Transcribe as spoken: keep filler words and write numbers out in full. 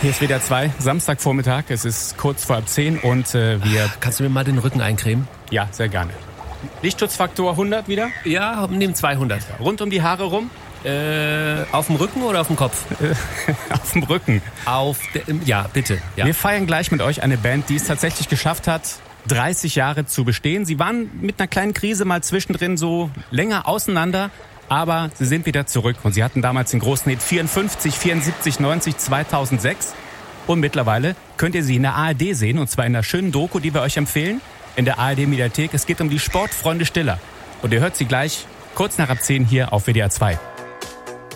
Hier ist W D R zwei, Samstagvormittag, es ist kurz vor halb zehn und äh, wir... Kannst du mir mal den Rücken eincremen? Ja, sehr gerne. Lichtschutzfaktor hundert wieder? Ja, nimm zweihundert. Rund um die Haare rum? Äh, auf dem Rücken oder auf dem Kopf? Auf dem Rücken. Auf der, ja, bitte. Ja. Wir feiern gleich mit euch eine Band, die es tatsächlich geschafft hat, dreißig Jahre zu bestehen. Sie waren mit einer kleinen Krise mal zwischendrin so länger auseinander, aber sie sind wieder zurück. Und sie hatten damals den großen Hit vierundfünfzig, vierundsiebzig, neunzig, zweitausendsechs. Und mittlerweile könnt ihr sie in der A R D sehen, und zwar in einer schönen Doku, die wir euch empfehlen, in der A R D-Mediathek. Es geht um die Sportfreunde Stiller. Und ihr hört sie gleich kurz nach ab zehn hier auf W D R zwei.